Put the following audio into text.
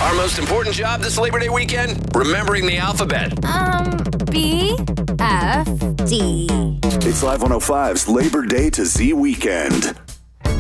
Our most important job this Labor Day weekend? Remembering the alphabet. B, F, D. It's Live 105's Labor Day to Z weekend.